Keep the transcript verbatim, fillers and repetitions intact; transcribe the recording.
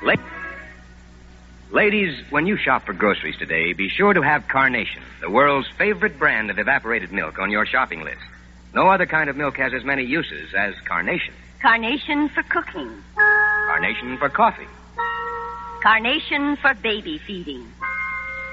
La- Ladies, when you shop for groceries today, be sure to have Carnation, the world's favorite brand of evaporated milk, on your shopping list. No other kind of milk has as many uses as Carnation. Carnation for cooking. Carnation for coffee. Carnation for baby feeding.